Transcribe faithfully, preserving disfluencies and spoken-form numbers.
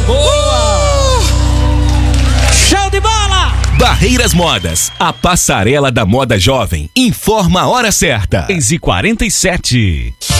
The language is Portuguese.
Boa! Show de bola! Barreiras Modas, a passarela da moda jovem, informa a hora certa. seis e quarenta e sete.